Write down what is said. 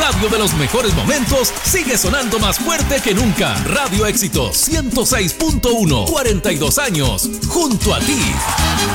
radio de los mejores momentos sigue sonando más fuerte que nunca. Radio Éxitos 106.1, 42 años, junto a ti.